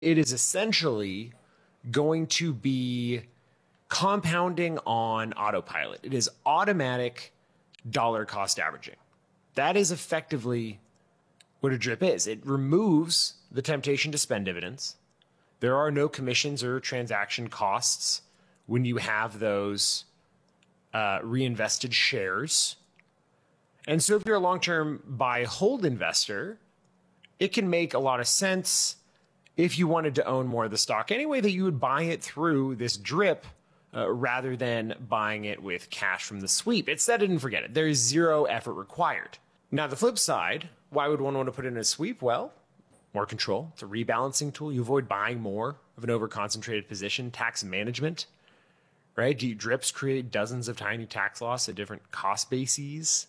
It is essentially going to be compounding on autopilot. It is automatic dollar cost averaging. That is effectively what a DRIP is. It removes the temptation to spend dividends. There are no commissions or transaction costs when you have those reinvested shares. And so if you're a long-term buy hold investor, it can make a lot of sense if you wanted to own more of the stock anyway, that you would buy it through this DRIP rather than buying it with cash from the sweep. It's set it and forget it. There is zero effort required. Now, the flip side, why would one want to put in a sweep? Well, more control. It's a rebalancing tool. You avoid buying more of an over-concentrated position. Tax management, right? DRIPs create dozens of tiny tax loss at different cost bases.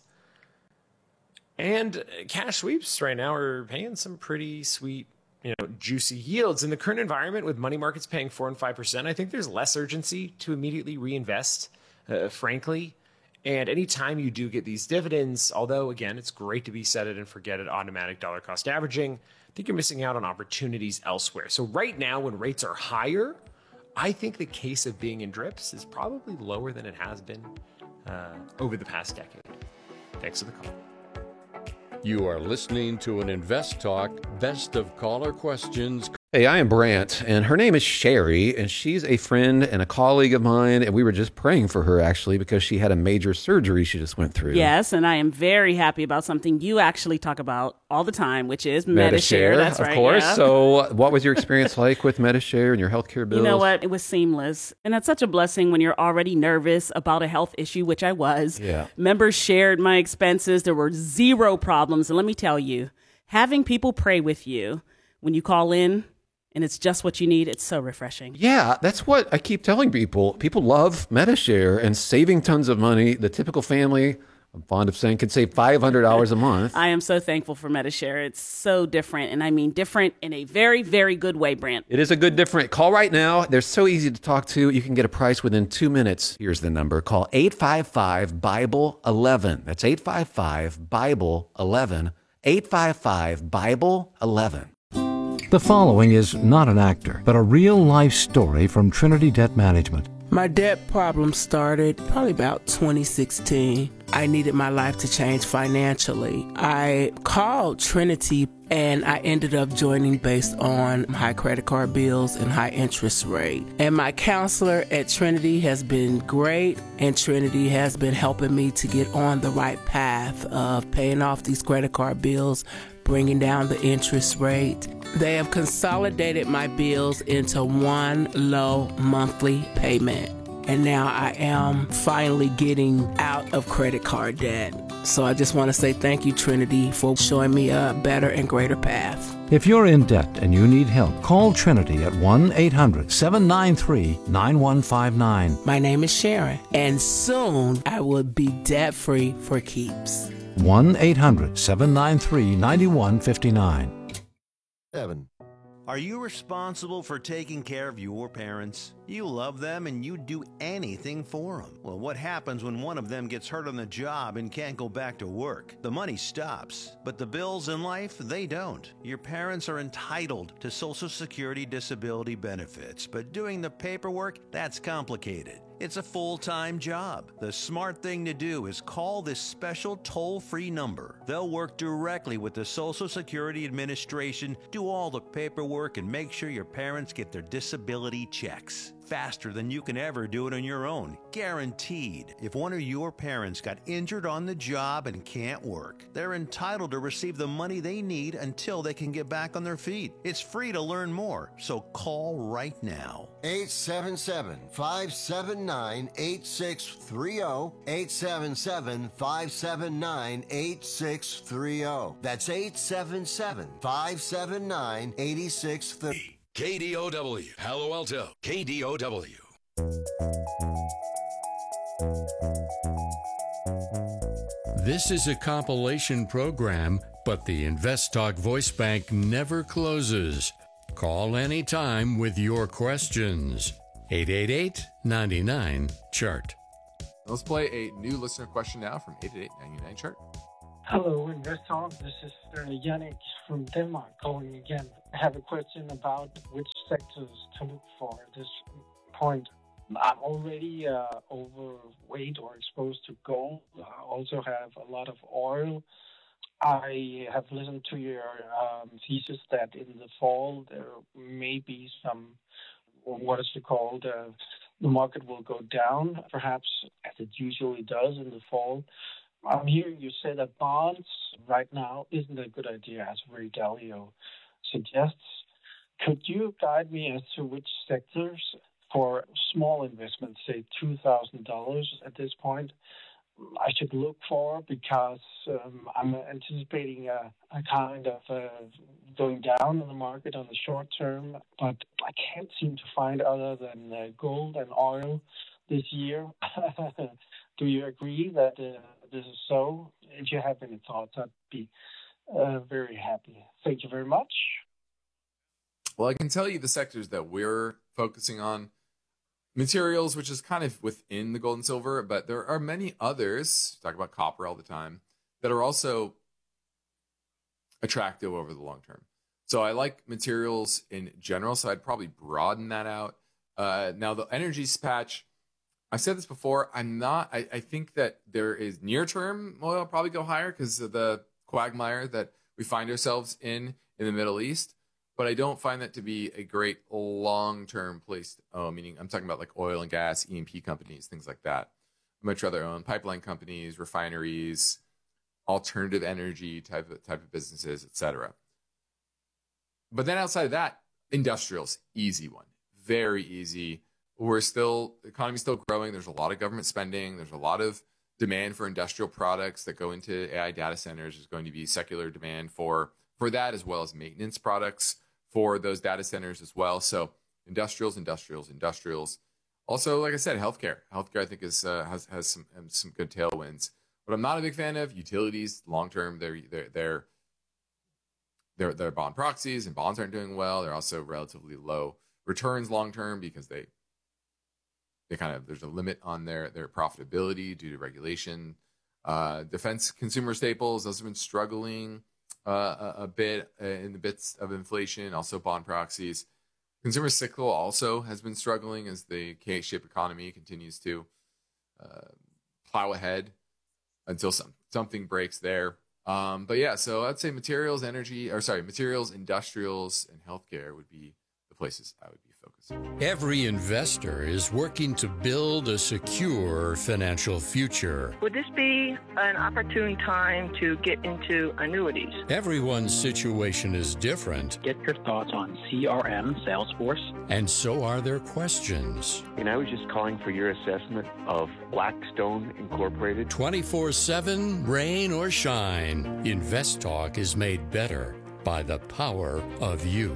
And cash sweeps right now are paying some pretty sweet, juicy yields. In the current environment with money markets paying 4% and 5%, I think there's less urgency to immediately reinvest, frankly. And anytime you do get these dividends, although, again, it's great to be set it and forget it, automatic dollar cost averaging, I think you're missing out on opportunities elsewhere. So right now, when rates are higher, I think the case of being in DRIPs is probably lower than it has been over the past decade. Thanks for the call. You are listening to an Invest Talk Best of Caller Questions. Hey, I am Brant, and her name is Sherry, and she's a friend and a colleague of mine, and we were just praying for her, actually, because she had a major surgery she just went through. Yes, and I am very happy about something you actually talk about all the time, which is Medi-Share. That's right, of course. Yeah. So what was your experience like with Medi-Share and your healthcare bills? You know what? It was seamless, and that's such a blessing when you're already nervous about a health issue, which I was. Yeah. Members shared my expenses. There were zero problems, and let me tell you, having people pray with you when you call in, and it's just what you need, it's so refreshing. Yeah, that's what I keep telling people. People love Medi-Share and saving tons of money. The typical family, I'm fond of saying, could save $500 a month. I am so thankful for Medi-Share. It's so different, and I mean different in a very, very good way, Brant. It is a good different. Call right now. They're so easy to talk to. You can get a price within 2 minutes. Here's the number. Call 855-BIBLE-11. That's 855-BIBLE-11. 855-BIBLE-11. The following is not an actor, but a real-life story from Trinity Debt Management. My debt problem started probably about 2016. I needed my life to change financially. I called Trinity and I ended up joining based on high credit card bills and high interest rate. And my counselor at Trinity has been great, and Trinity has been helping me to get on the right path of paying off these credit card bills, bringing down the interest rate. They have consolidated my bills into one low monthly payment. And now I am finally getting out of credit card debt. So I just want to say thank you, Trinity, for showing me a better and greater path. If you're in debt and you need help, call Trinity at 1-800-793-9159. My name is Sharon, and soon I will be debt-free for keeps. 1-800-793-9159. 7. Are you responsible for taking care of your parents? You love them and you'd do anything for them. Well, what happens when one of them gets hurt on the job and can't go back to work? The money stops, but the bills in life, they don't. Your parents are entitled to Social Security disability benefits, but doing the paperwork, that's complicated. It's a full-time job. The smart thing to do is call this special toll-free number. They'll work directly with the Social Security Administration, do all the paperwork, and make sure your parents get their disability checks. Faster than you can ever do it on your own. Guaranteed. If one of your parents got injured on the job and can't work, they're entitled to receive the money they need until they can get back on their feet. It's free to learn more, so call right now. 877-579-8630. 877-579-8630. That's 877-579-8630. KDOW, Palo Alto, KDOW. This is a compilation program, but the Invest Talk Voice Bank never closes. Call anytime with your questions. 888-99-CHART. Let's play a new listener question now from 888-99-CHART. Hello, Investor. This is Yannick from Denmark calling again. I have a question about which sectors to look for at this point. I'm already overweight or exposed to gold. I also have a lot of oil. I have listened to your thesis that in the fall there may be some, what is it called, the market will go down, perhaps as it usually does in the fall. I'm hearing you say that bonds right now isn't a good idea, as Ray Dalio suggests. Could you guide me as to which sectors for small investments, say $2,000 at this point, I should look for, because I'm anticipating a kind of going down in the market on the short term, but I can't seem to find other than gold and oil this year. Do you agree that this is so? If you have any thoughts, I'd be very happy. Thank you very much. Well, I can tell you the sectors that we're focusing on. Materials, which is kind of within the gold and silver, but there are many others, talk about copper all the time, that are also attractive over the long term. So I like materials in general, so I'd probably broaden that out. Now, the energies patch, I've said this before, I think that there is near term oil probably go higher because of the quagmire that we find ourselves in the Middle East. But I don't find that to be a great long-term place. Meaning I'm talking about like oil and gas, E&P companies, things like that. I'd much rather own pipeline companies, refineries, alternative energy type of businesses, etc. But then outside of that, industrials, easy one, very easy. The economy's still growing. There's a lot of government spending. There's a lot of demand for industrial products that go into AI data centers. There's going to be secular demand for that, as well as maintenance products for those data centers as well. So industrials. Also, like I said, healthcare. Healthcare, I think, has some good tailwinds. But I'm not a big fan of utilities long term. They're bond proxies, and bonds aren't doing well. They're also relatively low returns long term because they there's a limit on their profitability due to regulation. Defense consumer staples, those have been struggling a bit in the bits of inflation, also bond proxies. Consumer cyclical also has been struggling as the K-shaped economy continues to plow ahead until something breaks there. But yeah, so I'd say materials, industrials, and healthcare would be the places I would be focusing. Every investor is working to build a secure financial future. Would this be an opportune time to get into annuities? Everyone's situation is different. Get your thoughts on CRM, Salesforce. And so are their questions. And I was just calling for your assessment of Blackstone Incorporated. 24/7, rain or shine, InvestTalk is made better by the power of you.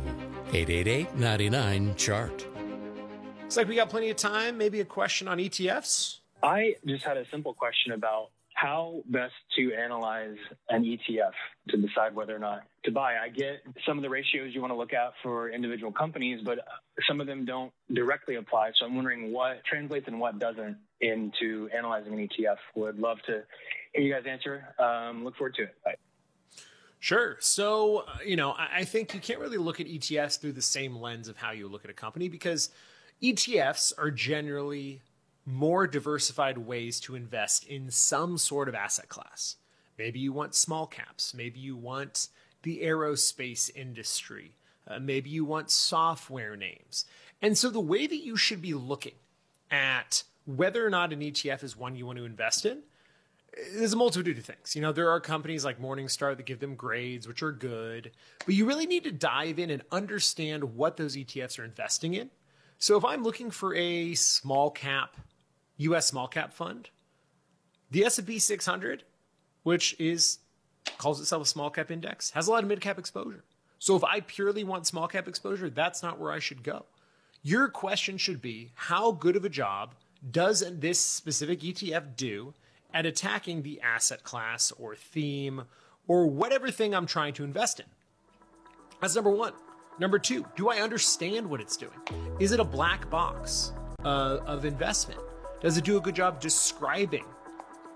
888-99-CHART. Looks like we got plenty of time. Maybe a question on ETFs? I just had a simple question about how best to analyze an ETF to decide whether or not to buy. I get some of the ratios you want to look at for individual companies, but some of them don't directly apply. So I'm wondering what translates and what doesn't into analyzing an ETF. Would love to hear you guys answer. Look forward to it. Bye. Sure. So, I think you can't really look at ETFs through the same lens of how you look at a company, because ETFs are generally more diversified ways to invest in some sort of asset class. Maybe you want small caps. Maybe you want the aerospace industry. Maybe you want software names. And so the way that you should be looking at whether or not an ETF is one you want to invest in, there's a multitude of things. There are companies like Morningstar that give them grades, which are good, but you really need to dive in and understand what those ETFs are investing in. So if I'm looking for a small cap, U.S. small cap fund, the S&P 600, which calls itself a small cap index, has a lot of mid cap exposure. So if I purely want small cap exposure, that's not where I should go. Your question should be, how good of a job does this specific ETF do at attacking the asset class or theme or whatever thing I'm trying to invest in? That's number one. Number two, do I understand what it's doing? Is it a black box of investment? Does it do a good job describing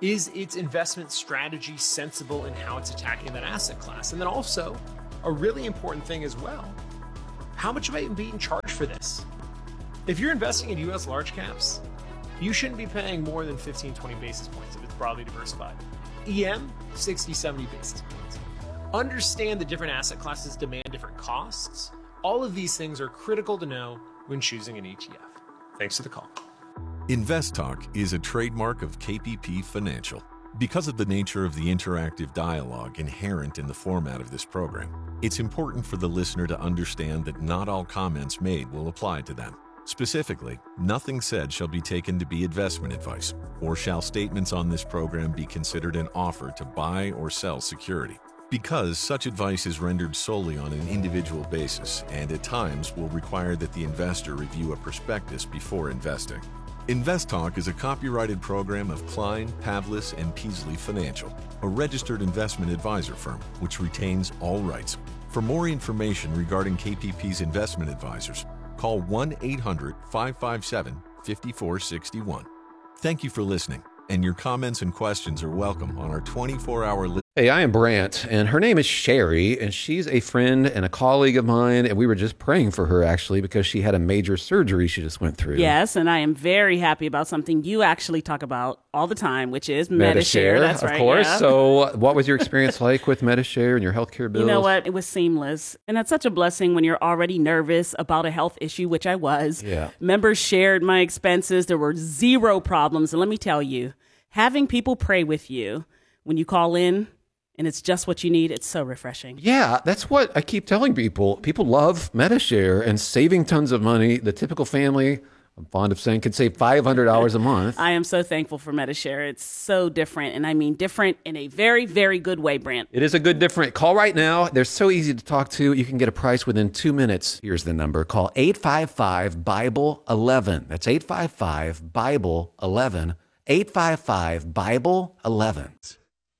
Is its investment strategy sensible in how it's attacking that asset class? And then also, a really important thing as well, how much am I being charged for this? If you're investing in US large caps, you shouldn't be paying more than 15, 20 basis points if it's broadly diversified. EM, 60, 70 basis points. Understand the different asset classes demand different costs. All of these things are critical to know when choosing an ETF. Thanks for the call. InvestTalk is a trademark of KPP Financial. Because of the nature of the interactive dialogue inherent in the format of this program, it's important for the listener to understand that not all comments made will apply to them. Specifically, nothing said shall be taken to be investment advice, or shall statements on this program be considered an offer to buy or sell security. Because such advice is rendered solely on an individual basis and at times will require that the investor review a prospectus before investing. InvestTalk is a copyrighted program of Klein, Pavlis, and Peasley Financial, a registered investment advisor firm which retains all rights. For more information regarding KPP's investment advisors, call 1-800-557-5461. Thank you for listening, and your comments and questions are welcome on our 24-hour list. Hey, I am Brant, and her name is Sherry, and she's a friend and a colleague of mine, and we were just praying for her, actually, because she had a major surgery she just went through. Yes, and I am very happy about something you actually talk about all the time, which is Medi-Share. That's right. Of course. Yeah. So what was your experience like with Medi-Share and your healthcare bills? You know what? It was seamless. And that's such a blessing when you're already nervous about a health issue, which I was. Yeah. Members shared my expenses. There were zero problems. And let me tell you, having people pray with you when you call in, and it's just what you need, it's so refreshing. Yeah, that's what I keep telling people. People love Medi-Share and saving tons of money. The typical family, I'm fond of saying, could save $500 a month. I am so thankful for Medi-Share. It's so different, and I mean different in a very, very good way, Brant. It is a good different. Call right now. They're so easy to talk to. You can get a price within 2 minutes. Here's the number. Call 855-BIBLE-11. That's 855-BIBLE-11. 855-BIBLE-11.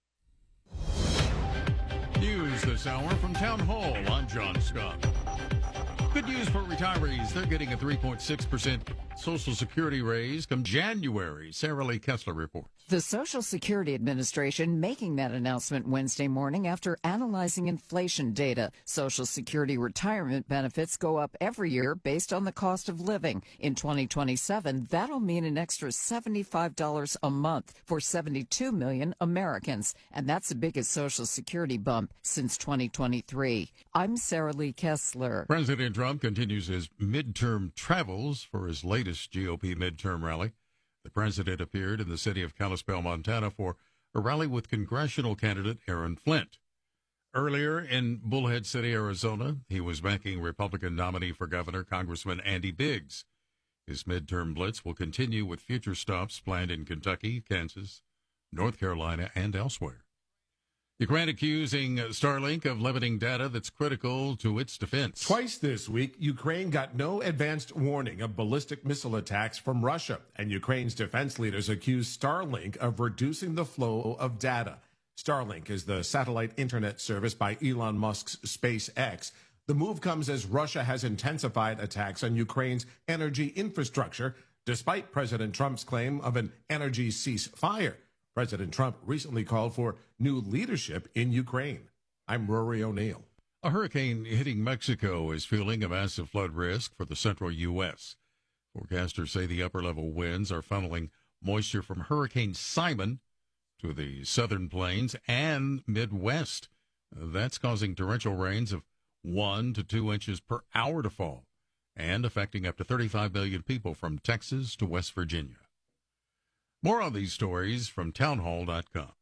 News this hour from Town Hall. I'm John Scott. Good news for retirees. They're getting a 3.6% Social Security raise come January. Sarah Lee Kessler reports. The Social Security Administration making that announcement Wednesday morning after analyzing inflation data. Social Security retirement benefits go up every year based on the cost of living. In 2027, that'll mean an extra $75 a month for 72 million Americans. And that's the biggest Social Security bump since 2023. I'm Sarah Lee Kessler. President Trump continues his midterm travels for his latest GOP midterm rally. The president appeared in the city of Kalispell, Montana, for a rally with congressional candidate Aaron Flint. Earlier in Bullhead City, Arizona, he was backing Republican nominee for governor, Congressman Andy Biggs. His midterm blitz will continue with future stops planned in Kentucky, Kansas, North Carolina, and elsewhere. Ukraine accusing Starlink of limiting data that's critical to its defense. Twice this week, Ukraine got no advanced warning of ballistic missile attacks from Russia, and Ukraine's defense leaders accuse Starlink of reducing the flow of data. Starlink is the satellite internet service by Elon Musk's SpaceX. The move comes as Russia has intensified attacks on Ukraine's energy infrastructure, despite President Trump's claim of an energy ceasefire. President Trump recently called for new leadership in Ukraine. I'm Rory O'Neill. A hurricane hitting Mexico is fueling a massive flood risk for the central U.S. Forecasters say the upper-level winds are funneling moisture from Hurricane Simon to the southern plains and Midwest. That's causing torrential rains of 1 to 2 inches per hour to fall and affecting up to 35 million people from Texas to West Virginia. More on these stories from townhall.com.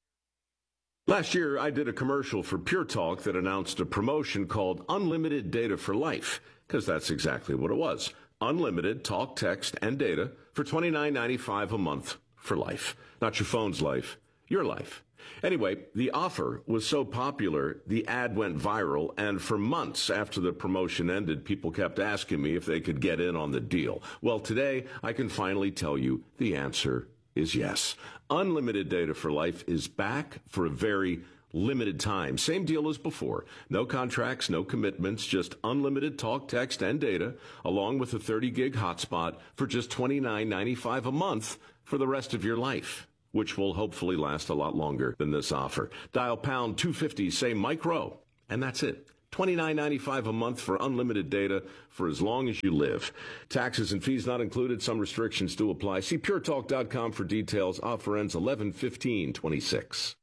Last year, I did a commercial for Pure Talk that announced a promotion called Unlimited Data for Life, because that's exactly what it was. Unlimited talk, text, and data for $29.95 a month for life. Not your phone's life, your life. Anyway, the offer was so popular, the ad went viral, and for months after the promotion ended, people kept asking me if they could get in on the deal. Well, today, I can finally tell you the answer is yes. Unlimited Data for Life is back for a very limited time. Same deal as before. No contracts, no commitments, just unlimited talk, text, and data, along with a 30-gig hotspot for just $29.95 a month for the rest of your life. which will hopefully last a lot longer than this offer. Dial pound 250, say micro, and that's it. $29.95 a month for unlimited data for as long as you live. Taxes and fees not included. Some restrictions do apply. See puretalk.com for details. Offer ends 11/15/26.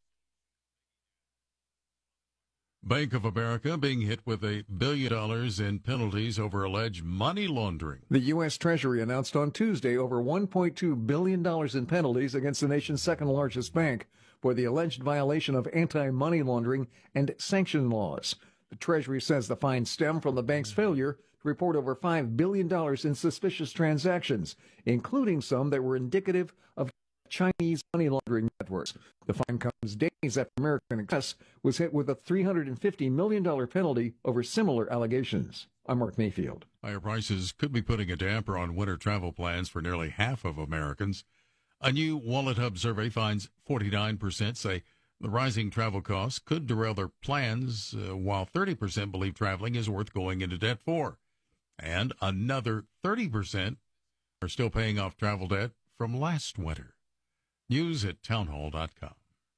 Bank of America being hit with $1 billion in penalties over alleged money laundering. The U.S. Treasury announced on Tuesday over $1.2 billion in penalties against the nation's second largest bank for the alleged violation of anti-money laundering and sanction laws. The Treasury says the fines stem from the bank's failure to report over $5 billion in suspicious transactions, including some that were indicative of Chinese money laundering networks. The fine comes days after American Express was hit with a $350 million penalty over similar allegations. I'm Mark Mayfield. Higher prices could be putting a damper on winter travel plans for nearly half of Americans. A new Wallet Hub survey finds 49% say the rising travel costs could derail their plans, while 30% believe traveling is worth going into debt for. And another 30% are still paying off travel debt from last winter. News at townhall.com.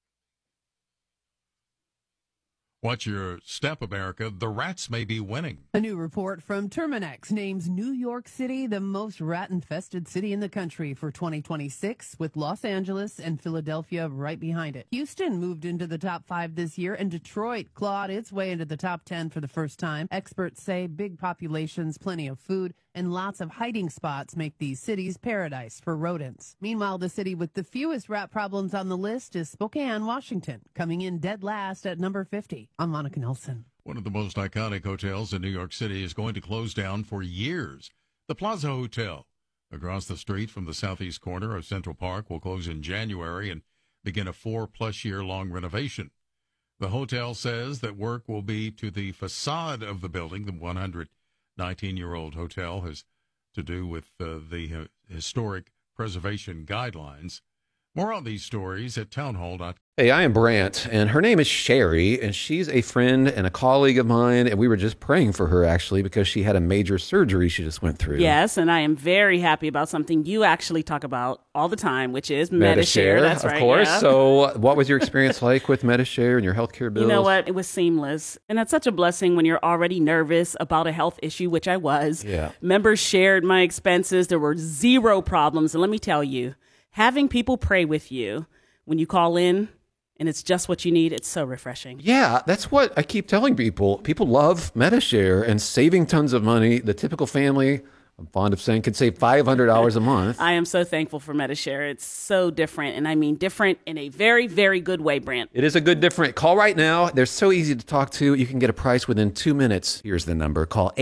Watch your step, America. The rats may be winning. A new report from Terminex names New York City the most rat-infested city in the country for 2026, with Los Angeles and Philadelphia right behind it. Houston moved into the top 5 this year, and Detroit clawed its way into the top 10 for the first time. Experts say big populations, plenty of food, and lots of hiding spots make these cities paradise for rodents. Meanwhile, the city with the fewest rat problems on the list is Spokane, Washington, coming in dead last at number 50. I'm Monica Nelson. One of the most iconic hotels in New York City is going to close down for years. The Plaza Hotel, across the street from the southeast corner of Central Park, will close in January and begin a 4+ year long renovation. The hotel says that work will be to the facade of the building. The 119-year-old hotel has to do with the historic preservation guidelines. More on these stories at townhall.com. Hey, I am Brant, and her name is Sherry, and she's a friend and a colleague of mine, and we were just praying for her, actually, because she had a major surgery she just went through. Yes, and I am very happy about something you actually talk about all the time, which is Medi-Share. That's right. Of course. Yeah. So what was your experience like with Medi-Share and your healthcare bills? You know what? It was seamless. And that's such a blessing when you're already nervous about a health issue, which I was. Yeah. Members shared my expenses. There were zero problems. And let me tell you, having people pray with you when you call in and it's just what you need, it's so refreshing. Yeah, that's what I keep telling people. People love Medi-Share and saving tons of money. The typical family, I'm fond of saying, could save $500 a month. I am so thankful for Medi-Share. It's so different, and I mean different in a very, very good way, Brant. It is a good different. Call right now. They're so easy to talk to. You can get a price within 2 minutes. Here's the number. Call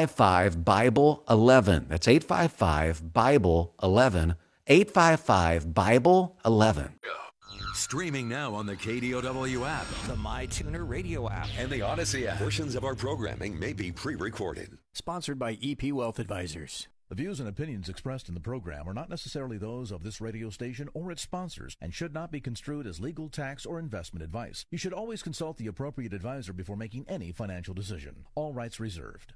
855-BIBLE-11. That's 855-BIBLE-11. 855-BIBLE-11. Streaming now on the KDOW app, the MyTuner radio app, and the Odyssey app. Portions of our programming may be pre-recorded. Sponsored by EP Wealth Advisors. The views and opinions expressed in the program are not necessarily those of this radio station or its sponsors and should not be construed as legal, tax, or investment advice. You should always consult the appropriate advisor before making any financial decision. All rights reserved.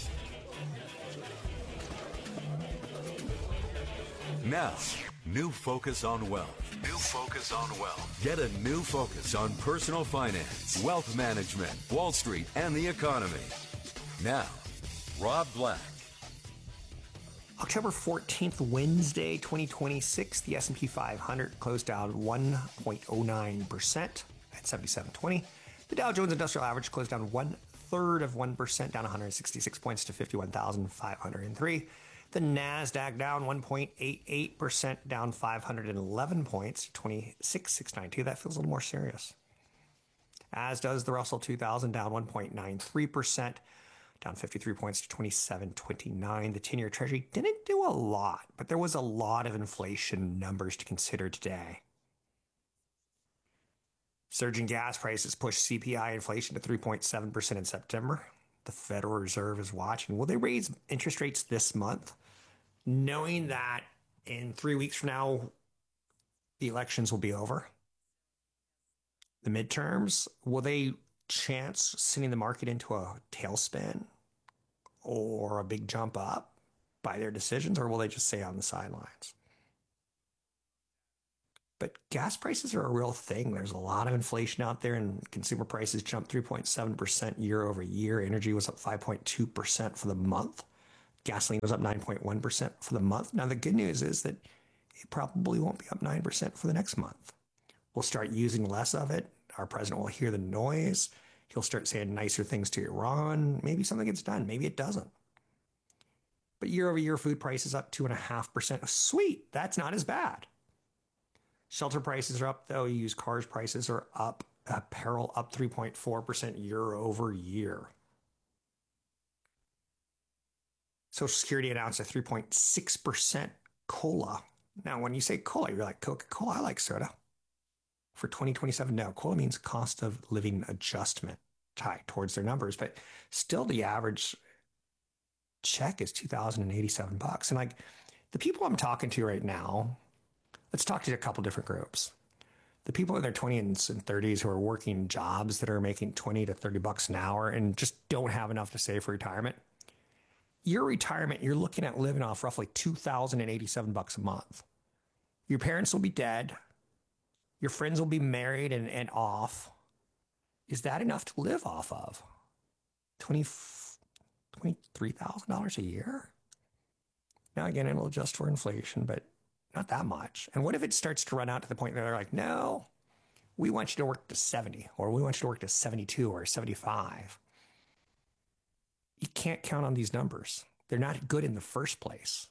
Now, new focus on wealth. New focus on wealth. Get a new focus on personal finance, wealth management, Wall Street, and the economy. Now, Rob Black. October 14th, Wednesday, 2026, the S&P 500 closed down 1.09% at 7720. The Dow Jones Industrial Average closed down 1/3%, down 166 points to 51,503. The NASDAQ down 1.88%, down 511 points, 26,692. That feels a little more serious. As does the Russell 2000, down 1.93%, down 53 points to 2729. The 10-year Treasury didn't do a lot, but there was a lot of inflation numbers to consider today. Surging gas prices pushed CPI inflation to 3.7% in September. The Federal Reserve is watching. Will they raise interest rates this month? Knowing that in 3 weeks from now, the elections will be over. The midterms, will they chance sending the market into a tailspin or a big jump up by their decisions, or will they just stay on the sidelines? But gas prices are a real thing. There's a lot of inflation out there, and consumer prices jumped 3.7% year over year. Energy was up 5.2% for the month. Gasoline was up 9.1% for the month. Now, the good news is that it probably won't be up 9% for the next month. We'll start using less of it. Our president will hear the noise. He'll start saying nicer things to Iran. Maybe something gets done. Maybe it doesn't. But year over year, food prices up 2.5%. Sweet. That's not as bad. Shelter prices are up, though. Used cars prices are up. Apparel up 3.4% year over year. Social Security announced a 3.6% COLA. Now, when you say COLA, you're like, Coca-Cola, I like soda. For 2027, no. COLA means cost of living adjustment tied towards their numbers. But still, the average check is $2,087. And like the people I'm talking to right now, let's talk to a couple different groups. The people in their 20s and 30s who are working jobs that are making $20 to $30 an hour and just don't have enough to save for retirement. Your retirement, you're looking at living off roughly $2,087 a month. Your parents will be dead. Your friends will be married and off. Is that enough to live off of? $23,000 a year? Now, again, it'll adjust for inflation, but not that much. And what if it starts to run out to the point where they're like, no, we want you to work to 70, or we want you to work to 72 or 75. You can't count on these numbers. They're not good in the first place.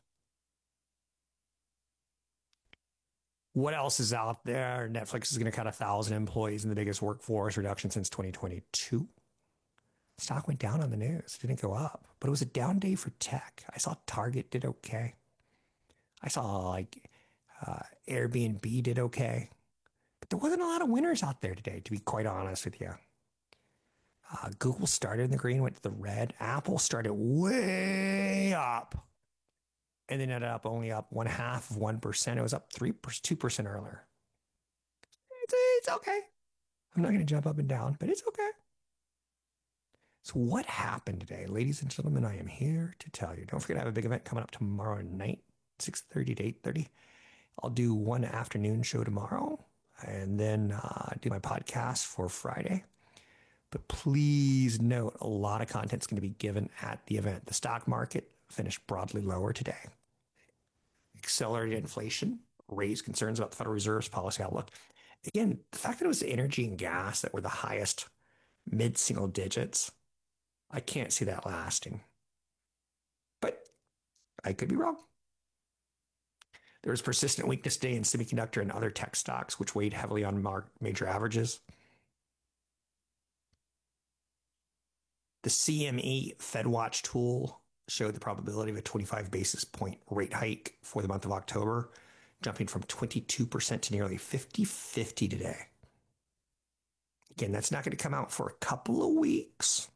What else is out there? Netflix is going to cut 1,000 employees in the biggest workforce reduction since 2022. Stock went down on the news. It didn't go up, but it was a down day for tech. I saw Target did okay. I saw Airbnb did okay. But there wasn't a lot of winners out there today, to be quite honest with you. Google started in the green, went to the red. Apple started way up and then ended up only up 0.5%. It was up 2% earlier. It's okay. I'm not going to jump up and down, but it's okay. So what happened today? Ladies and gentlemen, I am here to tell you. Don't forget I have a big event coming up tomorrow night, 6:30 to 8:30. I'll do one afternoon show tomorrow and then do my podcast for Friday. But please note, a lot of content is going to be given at the event. The stock market finished broadly lower today. Accelerated inflation raised concerns about the Federal Reserve's policy outlook. Again, the fact that it was energy and gas that were the highest mid-single digits, I can't see that lasting. But I could be wrong. There was persistent weakness today in semiconductor and other tech stocks, which weighed heavily on major averages. The CME FedWatch tool showed the probability of a 25 basis point rate hike for the month of October, jumping from 22% to nearly 50-50 today. Again, that's not going to come out for a couple of weeks.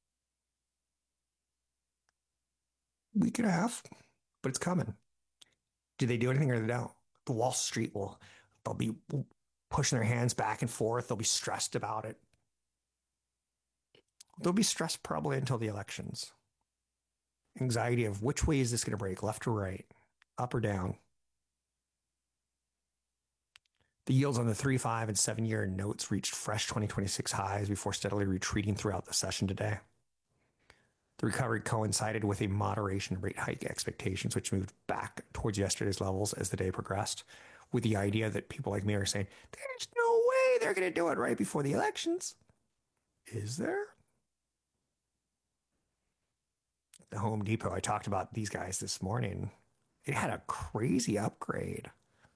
Week and a half, but it's coming. Do they do anything or they don't? The Wall Street they'll be pushing their hands back and forth. They'll be stressed about it. They'll be stressed probably until the elections. Anxiety of which way is this going to break, left or right, up or down. The yields on the 3, 5, and 7-year notes reached fresh 2026 highs before steadily retreating throughout the session today. The recovery coincided with a moderation rate hike expectations, which moved back towards yesterday's levels as the day progressed, with the idea that people like me are saying, there's no way they're going to do it right before the elections. Is there? The Home Depot, I talked about these guys this morning. It had a crazy upgrade.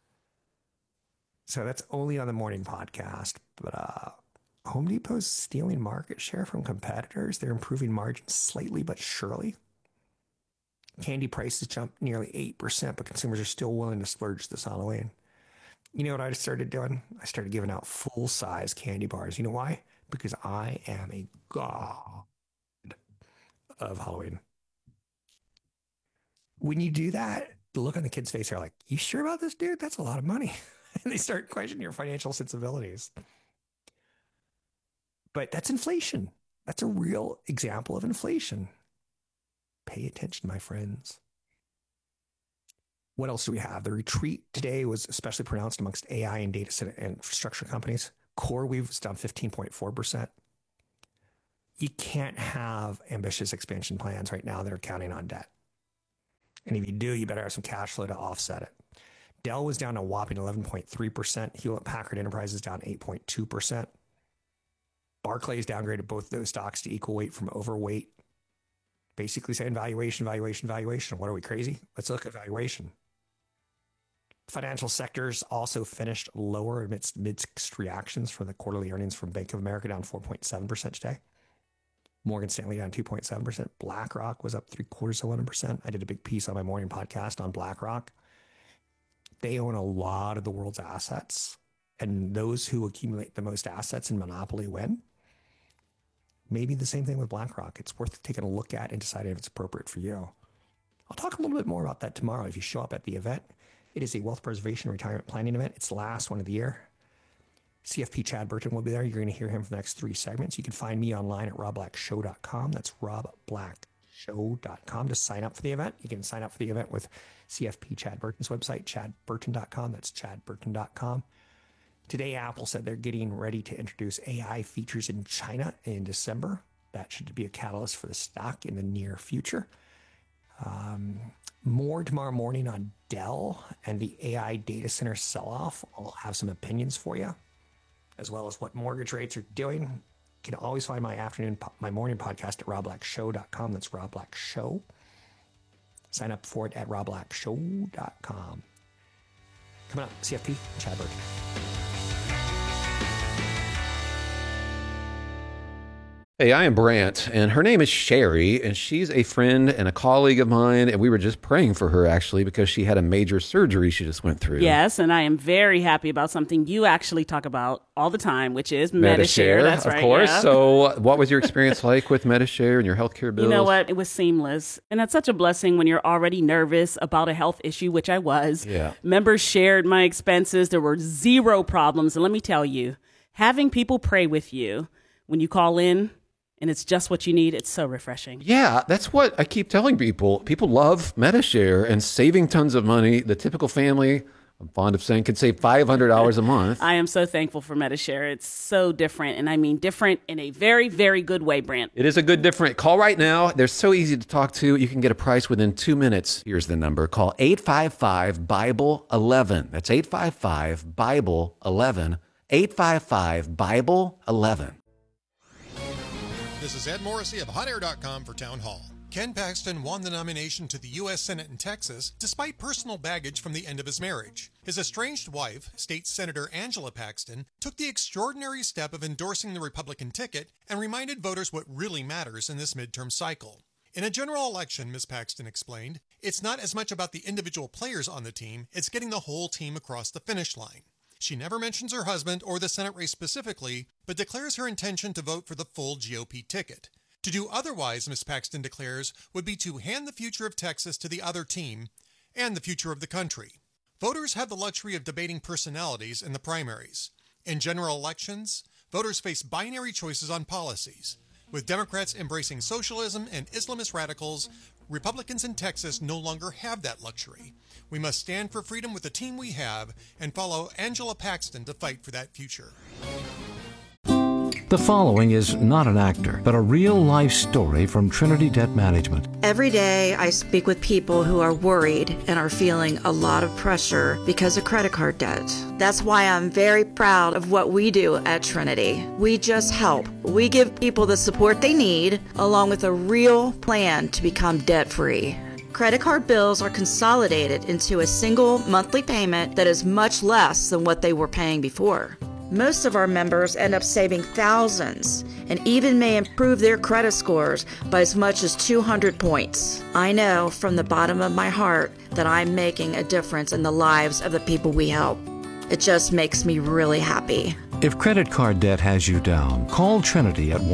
So that's only on the morning podcast, but Home Depot's stealing market share from competitors. They're improving margins slightly but surely. Candy prices jumped nearly 8%, but consumers are still willing to splurge this Halloween. You know what I started doing? I started giving out full-size candy bars. You know why? Because I am a god of Halloween. When you do that, the look on the kid's face, they're like, you sure about this, dude? That's a lot of money. And they start questioning your financial sensibilities. But that's inflation. That's a real example of inflation. Pay attention, my friends. What else do we have? The retreat today was especially pronounced amongst AI and data center and infrastructure companies. CoreWeave was down 15.4%. You can't have ambitious expansion plans right now that are counting on debt. And if you do, you better have some cash flow to offset it. Dell was down a whopping 11.3%. Hewlett-Packard Enterprise is down 8.2%. Barclays downgraded both those stocks to equal weight from overweight. Basically saying valuation. What are we, crazy? Let's look at valuation. Financial sectors also finished lower amidst mixed reactions from the quarterly earnings from Bank of America, down 4.7% today. Morgan Stanley down 2.7%. BlackRock was up 0.75%. I did a big piece on my morning podcast on BlackRock. They own a lot of the world's assets, and those who accumulate the most assets in monopoly win. Maybe the same thing with BlackRock. It's worth taking a look at and deciding if it's appropriate for you. I'll talk a little bit more about that tomorrow if you show up at the event. It is a wealth preservation retirement planning event. It's the last one of the year. CFP Chad Burton will be there. You're going to hear him for the next 3 segments. You can find me online at robblackshow.com. That's robblackshow.com to sign up for the event. You can sign up for the event with CFP Chad Burton's website, chadburton.com. That's chadburton.com. Today, Apple said they're getting ready to introduce AI features in China in December. That should be a catalyst for the stock in the near future. More tomorrow morning on Dell and the AI data center sell-off. I'll have some opinions for you, as well as what mortgage rates are doing. You can always find my morning podcast at robblackshow.com. That's Rob Black Show. Sign up for it at robblackshow.com. Coming up, CFP, Chad Burton. Hey, I am Brant, and her name is Sherry, and she's a friend and a colleague of mine, and we were just praying for her, actually, because she had a major surgery she just went through. Yes, and I am very happy about something you actually talk about all the time, which is Medi-Share. That's right, of course. Yeah. So what was your experience like with Medi-Share and your healthcare bills? You know what? It was seamless. And that's such a blessing when you're already nervous about a health issue, which I was. Yeah. Members shared my expenses. There were 0 problems. And let me tell you, having people pray with you when you call in, and it's just what you need, it's so refreshing. Yeah, that's what I keep telling people. People love Medi-Share and saving tons of money. The typical family, I'm fond of saying, could save $500 a month. I am so thankful for Medi-Share. It's so different, and I mean different in a very, very good way, Brant. It is a good different. Call right now. They're so easy to talk to. You can get a price within 2 minutes. Here's the number. Call 855-BIBLE-11. That's 855-BIBLE-11. 855-BIBLE-11. This is Ed Morrissey of HotAir.com for Town Hall. Ken Paxton won the nomination to the U.S. Senate in Texas despite personal baggage from the end of his marriage. His estranged wife, State Senator Angela Paxton, took the extraordinary step of endorsing the Republican ticket and reminded voters what really matters in this midterm cycle. In a general election, Ms. Paxton explained, it's not as much about the individual players on the team, it's getting the whole team across the finish line. She never mentions her husband or the Senate race specifically, but declares her intention to vote for the full GOP ticket. To do otherwise, Ms. Paxton declares, would be to hand the future of Texas to the other team and the future of the country. Voters have the luxury of debating personalities in the primaries. In general elections, voters face binary choices on policies. With Democrats embracing socialism and Islamist radicals, Republicans in Texas no longer have that luxury. We must stand for freedom with the team we have and follow Angela Paxton to fight for that future. The following is not an actor, but a real-life story from Trinity Debt Management. Every day I speak with people who are worried and are feeling a lot of pressure because of credit card debt. That's why I'm very proud of what we do at Trinity. We just help. We give people the support they need, along with a real plan to become debt-free. Credit card bills are consolidated into a single monthly payment that is much less than what they were paying before. Most of our members end up saving thousands and even may improve their credit scores by as much as 200 points. I know from the bottom of my heart that I'm making a difference in the lives of the people we help. It just makes me really happy. If credit card debt has you down, call Trinity at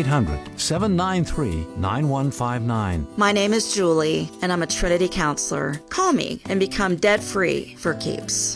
1-800-793-9159. My name is Julie, and I'm a Trinity counselor. Call me and become debt-free for keeps.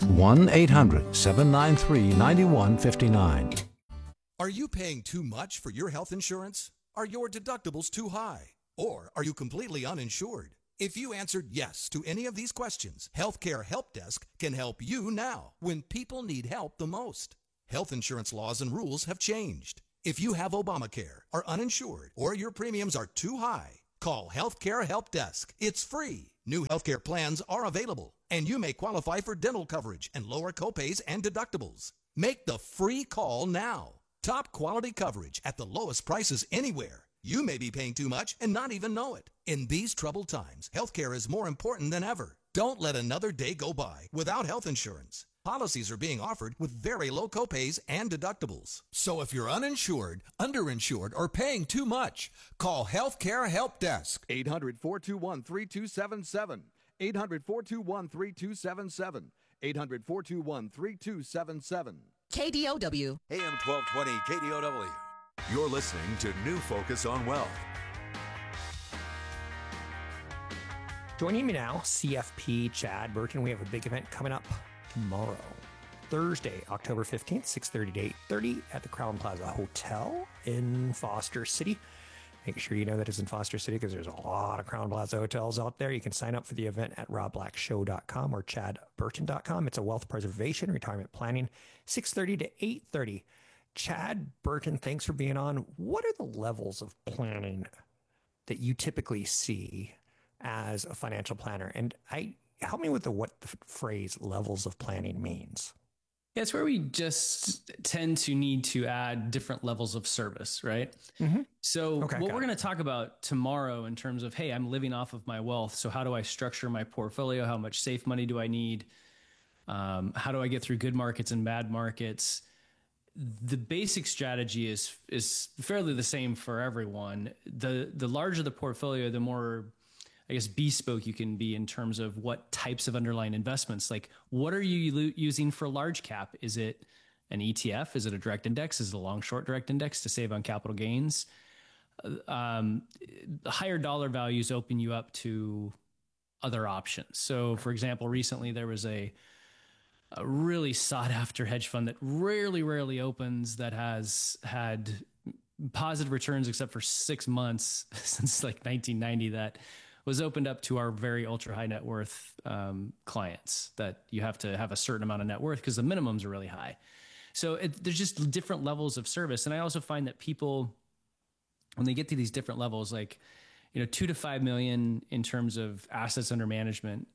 1-800-793-9159. Are you paying too much for your health insurance? Are your deductibles too high? Or are you completely uninsured? If you answered yes to any of these questions, Healthcare Help Desk can help you now when people need help the most. Health insurance laws and rules have changed. If you have Obamacare, are uninsured, or your premiums are too high, call Healthcare Help Desk. It's free. New healthcare plans are available, and you may qualify for dental coverage and lower copays and deductibles. Make the free call now. Top quality coverage at the lowest prices anywhere. You may be paying too much and not even know it. In these troubled times, healthcare is more important than ever. Don't let another day go by without health insurance. Policies are being offered with very low copays and deductibles. So if you're uninsured, underinsured, or paying too much, call Healthcare Help Desk. 800-421-3277. 800-421-3277. 800-421-3277. KDOW. AM 1220 KDOW. You're listening to New Focus on Wealth. Joining me now, CFP Chad Burton. We have a big event coming up tomorrow, Thursday, October 15th, 6:30 to 8:30 at the Crown Plaza Hotel in Foster City. Make sure you know that it's in Foster City because there's a lot of Crown Plaza hotels out there. You can sign up for the event at robblackshow.com or chadburton.com. It's a wealth preservation, retirement planning, 6:30 to 8:30. Chad Burton, thanks for being on. What are the levels of planning that you typically see as a financial planner? And help me with what the phrase levels of planning means. Yeah, it's where we just tend to need to add different levels of service, right? Mm-hmm. So what we're going to talk about tomorrow in terms of, hey, I'm living off of my wealth. So how do I structure my portfolio? How much safe money do I need? How do I get through good markets and bad markets? The basic strategy is fairly the same for everyone. The larger the portfolio, the more, I guess, bespoke you can be in terms of what types of underlying investments. Like, what are you using for large cap? Is it an ETF? Is it a direct index? Is it a long short direct index to save on capital gains? Higher dollar values open you up to other options. So, for example, recently there was a really sought after hedge fund that rarely opens, that has had positive returns except for 6 months since like 1990, that was opened up to our very ultra high net worth clients, that you have to have a certain amount of net worth because the minimums are really high. So there's just different levels of service. And I also find that people, when they get to these different levels, like, you know, 2 to 5 million in terms of assets under management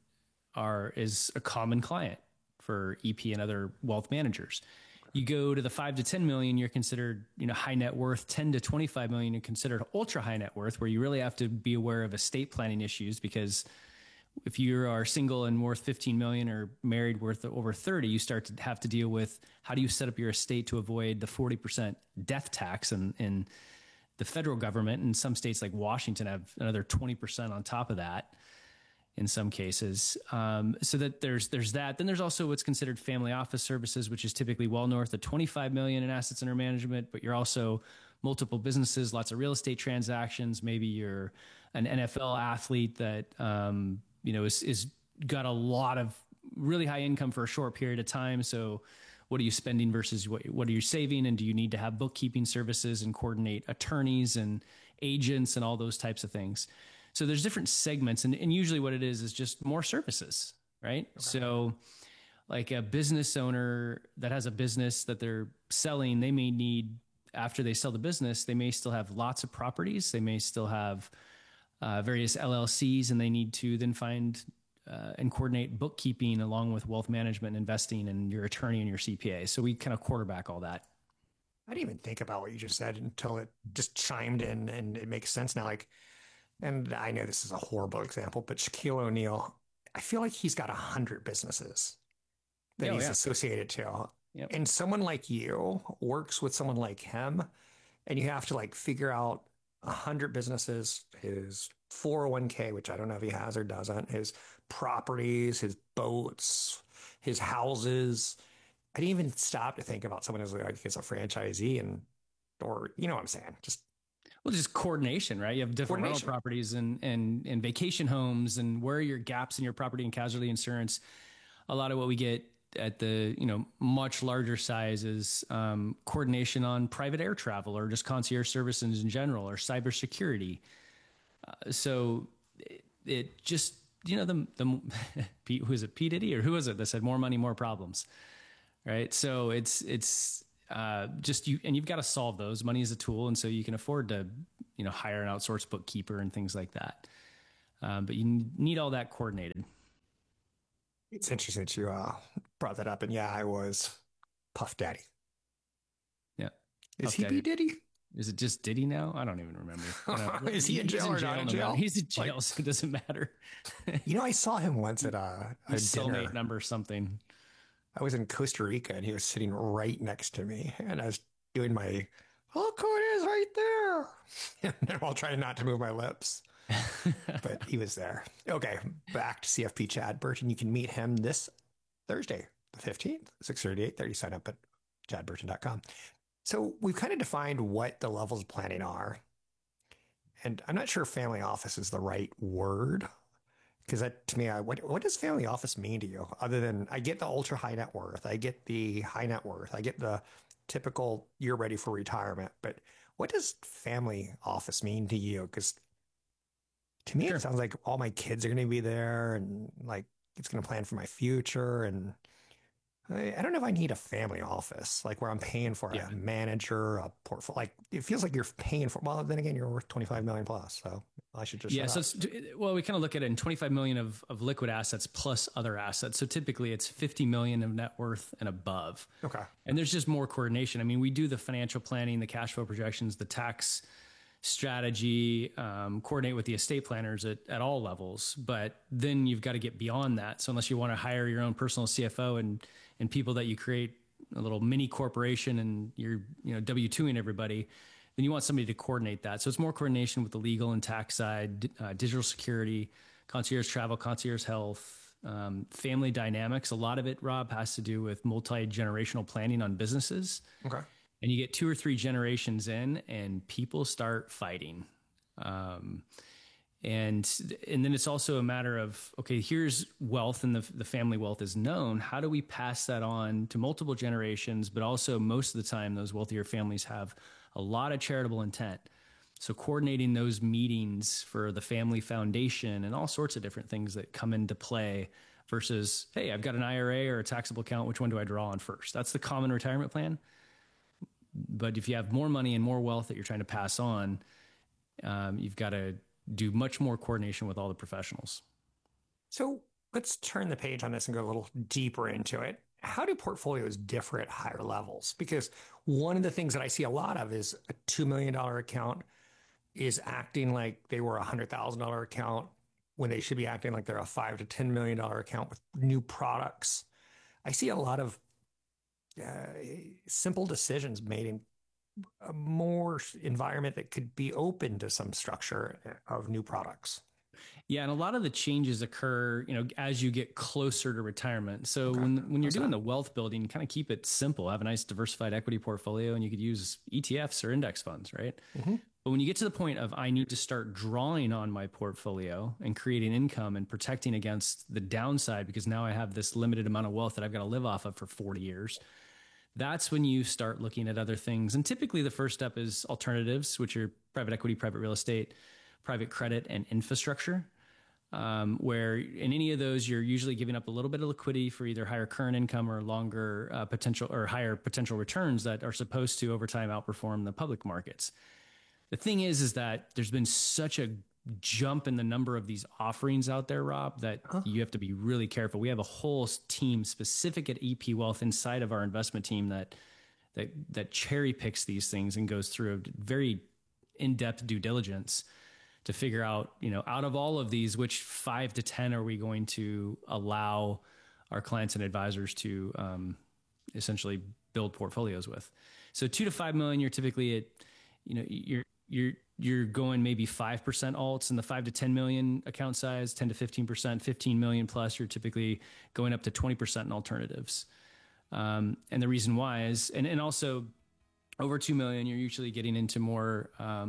is a common client for EP and other wealth managers. You go to the 5 to 10 million, you're considered, you know, high net worth. 10 to 25 million, you're considered ultra high net worth, where you really have to be aware of estate planning issues, because if you are single and worth 15 million or married worth over 30, you start to have to deal with how do you set up your estate to avoid the 40% death tax in the federal government. And some states like Washington have another 20% on top of that in some cases. So that there's that. Then there's also what's considered family office services, which is typically well north of 25 million in assets under management, but you're also multiple businesses, lots of real estate transactions. Maybe you're an NFL athlete that, you know, is got a lot of really high income for a short period of time. So what are you spending versus what are you saving? And do you need to have bookkeeping services and coordinate attorneys and agents and all those types of things? So there's different segments, and usually what it is just more services, right? Okay. So like a business owner that has a business that they're selling, they may need, after they sell the business, they may still have lots of properties. They may still have various LLCs, and they need to then find and coordinate bookkeeping along with wealth management, investing, and your attorney and your CPA. So we kind of quarterback all that. I didn't even think about what you just said until it just chimed in, and it makes sense now. Like, and I know this is a horrible example, but Shaquille O'Neal, I feel like he's got 100 businesses that he's associated to. Yep. And someone like you works with someone like him, and you have to like figure out 100 businesses, his 401k, which I don't know if he has or doesn't, his properties, his boats, his houses. I didn't even stop to think about someone as like as a franchisee, or you know what I'm saying? Just coordination, right? You have different rental properties and vacation homes, and where are your gaps in your property and casualty insurance? A lot of what we get at the, you know, much larger size is coordination on private air travel, or just concierge services in general, or cybersecurity. So it just, Pete, who is it? P. Diddy, or who was it that said more money, more problems? Right. So it's just you, and you've got to solve those. Money is a tool. And so you can afford to, hire an outsourced bookkeeper and things like that. But you need all that coordinated. It's interesting that you brought that up. And yeah, I was Puff Daddy. Yeah. Is he P. Diddy? Is it just Diddy now? I don't even remember. Is he in jail or not in jail? He's in jail, so it doesn't matter. I saw him once at a soulmate dinner. number something. I was in Costa Rica and he was sitting right next to me, and I was doing my, look who it is right there, and while trying not to move my lips. But he was there. Okay, back to CFP Chad Burton. You can meet him this Thursday, the 15th, 6:30, 8:30. Sign up at chadburton.com. So we've kind of defined what the levels of planning are. And I'm not sure family office is the right word, because that, to me, what does family office mean to you? Other than, I get the ultra high net worth, I get the high net worth, I get the typical you're ready for retirement. But what does family office mean to you? Because to me, It sounds like all my kids are going to be there, and like it's going to plan for my future. And I don't know if I need a family office, like where I'm paying for a manager, a portfolio. Like it feels like you're paying for. Well, then again, you're worth 25 million plus, so I should just. Yeah. So we kind of look at it in 25 million of liquid assets plus other assets. So typically, it's 50 million of net worth and above. Okay. And there's just more coordination. I mean, we do the financial planning, the cash flow projections, the tax strategy, coordinate with the estate planners at all levels. But then you've got to get beyond that. So unless you want to hire your own personal CFO and people that you create a little mini corporation and you're, W-2ing everybody, then you want somebody to coordinate that. So it's more coordination with the legal and tax side, digital security, concierge travel, concierge health, family dynamics. A lot of it, Rob, has to do with multi-generational planning on businesses. Okay. And you get 2 or 3 generations in and people start fighting. And then it's also a matter of, okay, here's wealth and the family wealth is known. How do we pass that on to multiple generations? But also most of the time, those wealthier families have a lot of charitable intent. So coordinating those meetings for the family foundation and all sorts of different things that come into play versus, hey, I've got an IRA or a taxable account. Which one do I draw on first? That's the common retirement plan. But if you have more money and more wealth that you're trying to pass on, you've got to do much more coordination with all the professionals. So let's turn the page on this and go a little deeper into it. How do portfolios differ at higher levels? Because one of the things that I see a lot of is a $2 million account is acting like they were a $100,000 account when they should be acting like they're a $5 to $10 million account with new products. I see a lot of simple decisions made in a more environment that could be open to some structure of new products. Yeah, and a lot of the changes occur, as you get closer to retirement. So when you're doing the wealth building, kind of keep it simple. Have a nice diversified equity portfolio, and you could use ETFs or index funds, right? Mm-hmm. But when you get to the point of I need to start drawing on my portfolio and creating income and protecting against the downside because now I have this limited amount of wealth that I've got to live off of for 40 years, that's when you start looking at other things. And typically the first step is alternatives, which are private equity, private real estate, private credit, and infrastructure, where in any of those, you're usually giving up a little bit of liquidity for either higher current income or longer potential or higher potential returns that are supposed to over time outperform the public markets. The thing is that there's been such a jump in the number of these offerings out there, Rob, that you have to be really careful. We have a whole team specific at EP Wealth inside of our investment team that cherry picks these things and goes through a very in-depth due diligence to figure out, out of all of these, which 5 to 10 are we going to allow our clients and advisors to essentially build portfolios with. So 2 to 5 million, you're typically at, you're going maybe 5% alts in the 5 to 10 million account size, 10 to 15%, 15 million plus, you're typically going up to 20% in alternatives. And the reason why is, and also over 2 million, you're usually getting into more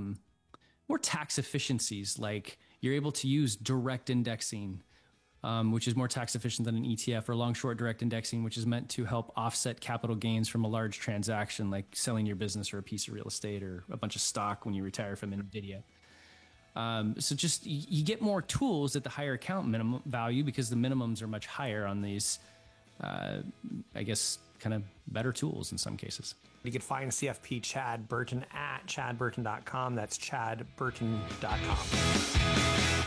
tax efficiencies. Like you're able to use direct indexing, which is more tax efficient than an ETF, or long short direct indexing, which is meant to help offset capital gains from a large transaction, like selling your business or a piece of real estate or a bunch of stock when you retire from NVIDIA. So just you get more tools at the higher account minimum value because the minimums are much higher on these, I guess, kind of better tools in some cases. You can find CFP Chad Burton at chadburton.com. That's chadburton.com.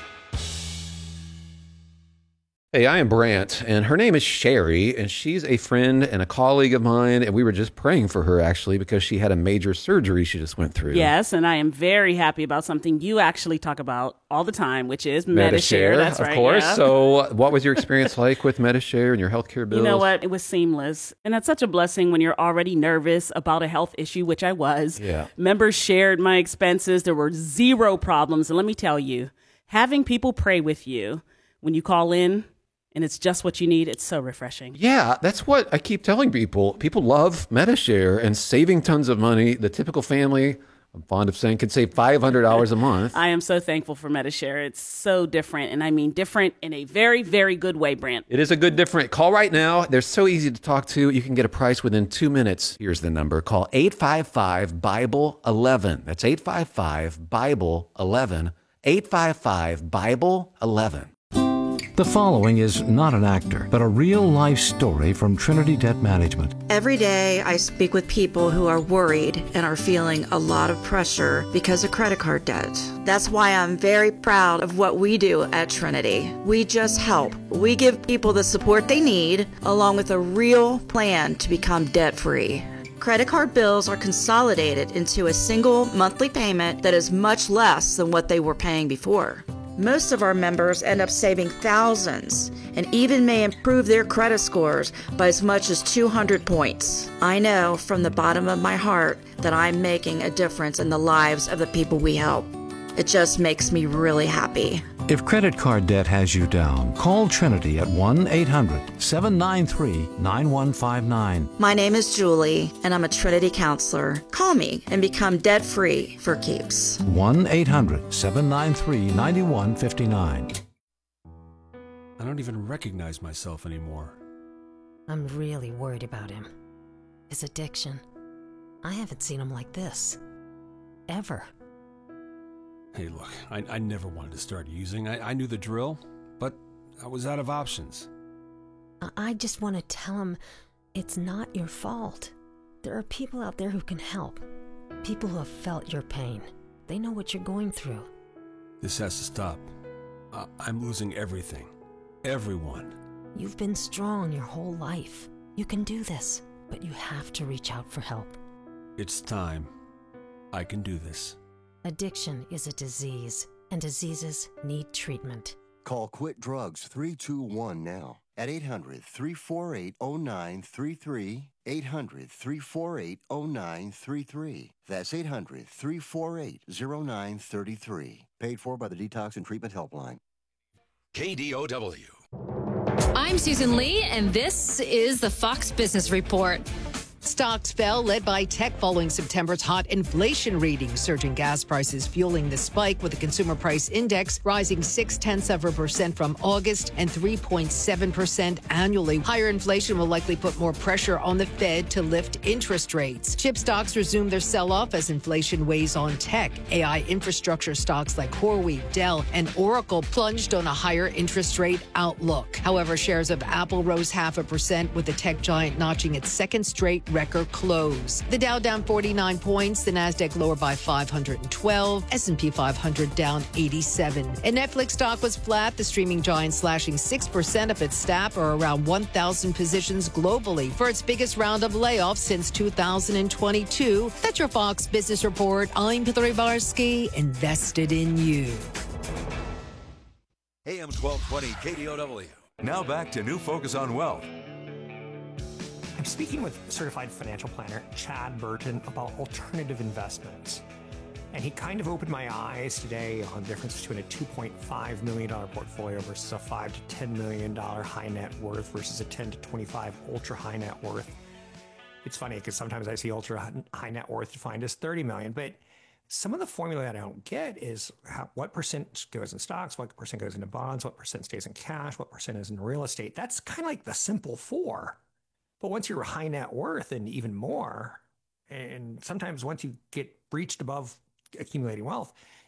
Hey, I am Brant, and her name is Sherry, and she's a friend and a colleague of mine, and we were just praying for her, actually, because she had a major surgery she just went through. Yes, and I am very happy about something you actually talk about all the time, which is Medi-Share. That's right, of course. yeah. So what was your experience like with Medi-Share and your healthcare bills? You know what? It was seamless. And that's such a blessing when you're already nervous about a health issue, which I was. Yeah. Members shared my expenses. There were zero problems. And let me tell you, having people pray with you when you call in, and it's just what you need, it's so refreshing. Yeah, that's what I keep telling people. People love Medi-Share and saving tons of money. The typical family, I'm fond of saying, can save $500 a month. I am so thankful for Medi-Share. It's so different, and I mean different in a very, very good way, Brant. It is a good different. Call right now. They're so easy to talk to. You can get a price within 2 minutes. Here's the number. Call 855-BIBLE-11. That's 855-BIBLE-11. 855-BIBLE-11. The following is not an actor, but a real-life story from Trinity Debt Management. Every day I speak with people who are worried and are feeling a lot of pressure because of credit card debt. That's why I'm very proud of what we do at Trinity. We just help. We give people the support they need, along with a real plan to become debt-free. Credit card bills are consolidated into a single monthly payment that is much less than what they were paying before. Most of our members end up saving thousands and even may improve their credit scores by as much as 200 points. I know from the bottom of my heart that I'm making a difference in the lives of the people we help. It just makes me really happy. If credit card debt has you down, call Trinity at 1-800-793-9159. My name is Julie, and I'm a Trinity counselor. Call me and become debt-free for keeps. 1-800-793-9159. I don't even recognize myself anymore. I'm really worried about him. His addiction. I haven't seen him like this. Ever. Hey, look, I never wanted to start using. I knew the drill, but I was out of options. I just want to tell him it's not your fault. There are people out there who can help. People who have felt your pain. They know what you're going through. This has to stop. I'm losing everything. Everyone. You've been strong your whole life. You can do this, but you have to reach out for help. It's time. I can do this. Addiction is a disease, and diseases need treatment. Call Quit Drugs 321 now at 800-348-0933, 800-348-0933. That's 800-348-0933. Paid for by the Detox and Treatment Helpline. KDOW. I'm Susan Lee, and this is the Fox Business Report. Stocks fell, led by tech following September's hot inflation reading. Surging gas prices fueling the spike, with the consumer price index rising 0.6% from August and 3.7% annually. Higher inflation will likely put more pressure on the Fed to lift interest rates. Chip stocks resume their sell-off as inflation weighs on tech. AI infrastructure stocks like CoreWeave, Dell, and Oracle plunged on a higher interest rate outlook. However, shares of Apple rose 0.5%, with the tech giant notching its second straight record close. The Dow down 49 points, the Nasdaq lower by 512, S&P 500 down 87. And Netflix stock was flat, the streaming giant slashing 6% of its staff, or around 1,000 positions globally, for its biggest round of layoffs since 2022. That's your Fox Business Report. I'm Peter Ivarsky, invested in you. AM 1220 KDOW. Now back to New Focus on Wealth. I'm speaking with certified financial planner Chad Burton about alternative investments. And he kind of opened my eyes today on the difference between a $2.5 million portfolio versus a $5 to $10 million high net worth versus a 10 to 25 ultra high net worth. It's funny because sometimes I see ultra high net worth defined as 30 million, but some of the formula that I don't get is what percent goes in stocks, what percent goes into bonds, what percent stays in cash, what percent is in real estate. That's kind of like the simple four. But once you're high net worth and even more, and sometimes once you get breached above accumulating wealth,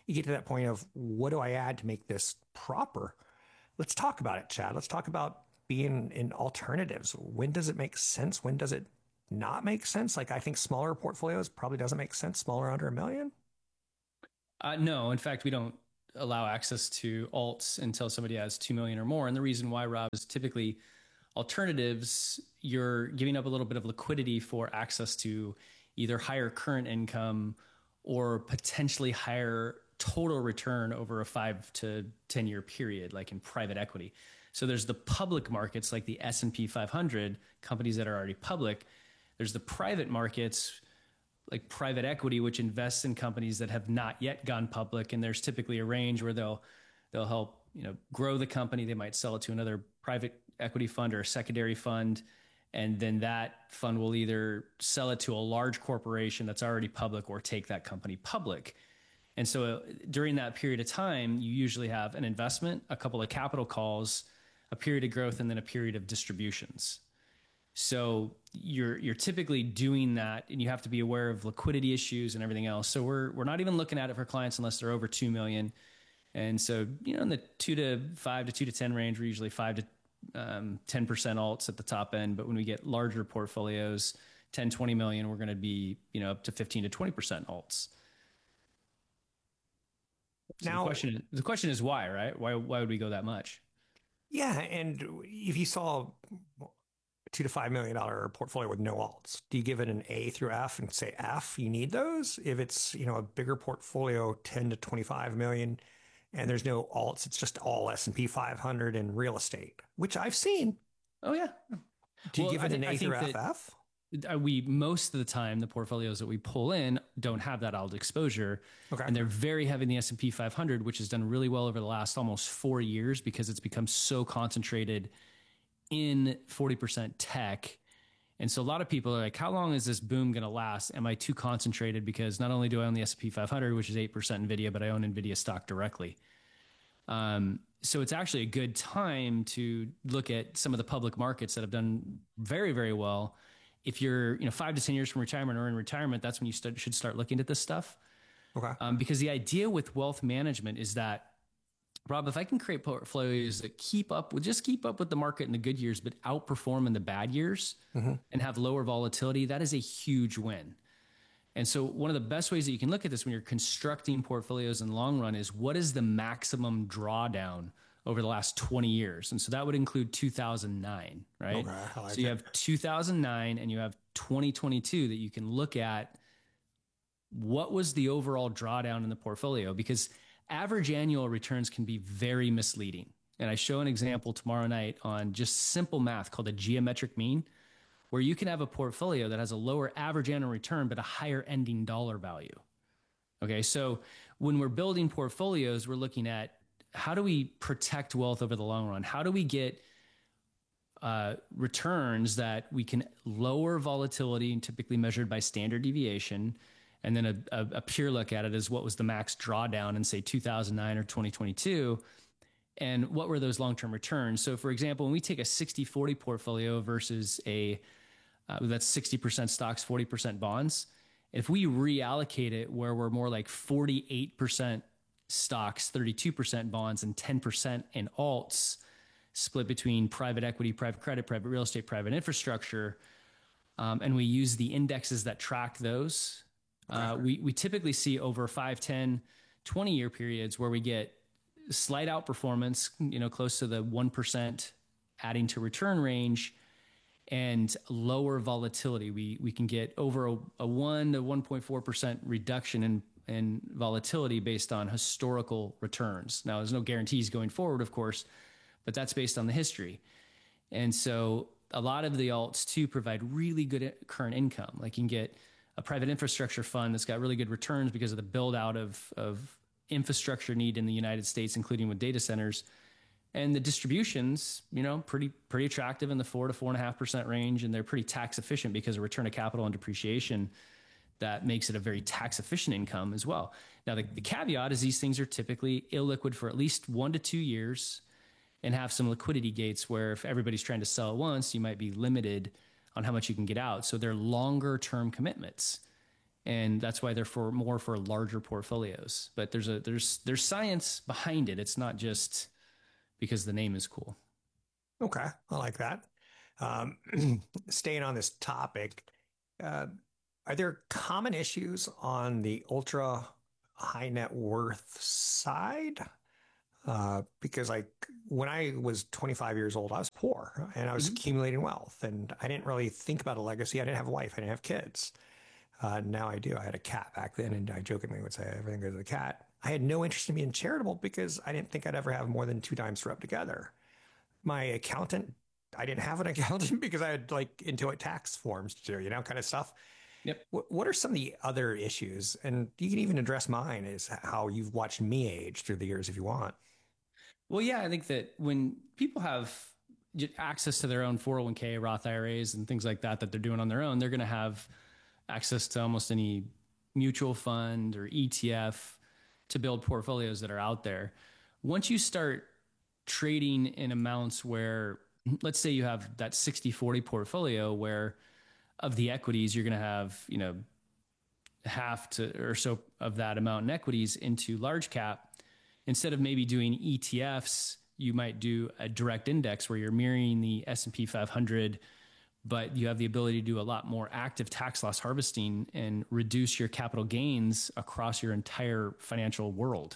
you get to that point of what do I add to make this proper? Let's talk about it, Chad. Let's talk about being in alternatives. When does it make sense? When does it not make sense? Like, I think smaller portfolios probably doesn't make sense, smaller under $1 million. No, in fact, we don't allow access to alts until somebody has 2 million or more. And the reason why, Rob, is typically alternatives, you're giving up a little bit of liquidity for access to either higher current income or potentially higher total return over a 5 to 10 year period, like in private equity. So there's the public markets like the S&P 500, companies that are already public. There's the private markets like private equity, which invests in companies that have not yet gone public. And there's typically a range where they'll help, grow the company. They might sell it to another private equity fund or a secondary fund. And then that fund will either sell it to a large corporation that's already public or take that company public. And so during that period of time, you usually have an investment, a couple of capital calls, a period of growth, and then a period of distributions. So you're typically doing that, and you have to be aware of liquidity issues and everything else. So we're not even looking at it for clients unless they're over 2 million. And so, in the 2 to 5 to 2 to 10 range, we're usually 5 to 10% alts at the top end. But when we get larger portfolios, 10, 20 million, we're going to be, up to 15 to 20% alts. So Now, the question is why, right? Why would we go that much? Yeah. And if you saw a $2 to $5 million portfolio with no alts, do you give it an A through F and say F, you need those? If it's, a bigger portfolio, 10 to 25 million, and there's no alts, it's just all S&P 500 and real estate, which I've seen. Oh yeah. Do you give it an A through FF? We most of the time, the portfolios that we pull in don't have that alt exposure. Okay. And they're very heavy in the S&P 500, which has done really well over the last almost 4 years because it's become so concentrated in 40% tech. And so a lot of people are like, how long is this boom going to last? Am I too concentrated? Because not only do I own the S&P 500, which is 8% NVIDIA, but I own NVIDIA stock directly. So it's actually a good time to look at some of the public markets that have done very, very well. If you're 5 to 10 years from retirement or in retirement, that's when you should start looking at this stuff. Okay. Because the idea with wealth management is that, Rob, if I can create portfolios that keep up with the market in the good years, but outperform in the bad years and have lower volatility, that is a huge win. And so one of the best ways that you can look at this when you're constructing portfolios in the long run is what is the maximum drawdown over the last 20 years. And so that would include 2009, right? Okay, I like so you have 2009 and you have 2022 that you can look at what was the overall drawdown in the portfolio, because average annual returns can be very misleading. And I show an example tomorrow night on just simple math called a geometric mean, where you can have a portfolio that has a lower average annual return, but a higher ending dollar value. Okay. So when we're building portfolios, we're looking at how do we protect wealth over the long run? How do we get returns that we can lower volatility, and typically measured by standard deviation? And then a pure look at it is what was the max drawdown in, say, 2009 or 2022, and what were those long-term returns? So, for example, when we take a 60-40 portfolio versus that's 60% stocks, 40% bonds, if we reallocate it where we're more like 48% stocks, 32% bonds, and 10% in alts, split between private equity, private credit, private real estate, private infrastructure, and we use the indexes that track those, we typically see over 5, 10, 20-year periods where we get slight outperformance, close to the 1% adding to return range, and lower volatility. We can get over a 1 to 1.4% reduction in volatility based on historical returns. Now, there's no guarantees going forward, of course, but that's based on the history. And so a lot of the alts too provide really good current income. Like you can get a private infrastructure fund that's got really good returns because of the build out of infrastructure need in the United States, including with data centers. And the distributions, pretty attractive in the 4 to 4.5% range. And they're pretty tax efficient because of return of capital and depreciation. That makes it a very tax efficient income as well. Now, the caveat is these things are typically illiquid for at least 1 to 2 years and have some liquidity gates where if everybody's trying to sell at once, you might be limited on how much you can get out. So they're longer term commitments. And that's why they're more for larger portfolios. But there's science behind it. It's not just because the name is cool. Okay, I like that. Staying on this topic, are there common issues on the ultra high net worth side? Because like when I was 25 years old, I was poor and I was accumulating wealth, and I didn't really think about a legacy. I didn't have a wife. I didn't have kids. Now I do. I had a cat back then, and I jokingly would say everything goes to the cat. I had no interest in being charitable because I didn't think I'd ever have more than 2 dimes to rub together. My accountant, I didn't have an accountant because I had like Intuit tax forms to do, kind of stuff. Yep. What are some of the other issues? And you can even address mine, is how you've watched me age through the years if you want. Well, yeah, I think that when people have access to their own 401k, Roth IRAs, and things like that they're doing on their own, they're going to have access to almost any mutual fund or ETF to build portfolios that are out there. Once you start trading in amounts where, let's say you have that 60-40 portfolio where of the equities, you're going to have, half to or so of that amount in equities into large cap. Instead of maybe doing ETFs, you might do a direct index where you're mirroring the S&P 500, but you have the ability to do a lot more active tax loss harvesting and reduce your capital gains across your entire financial world.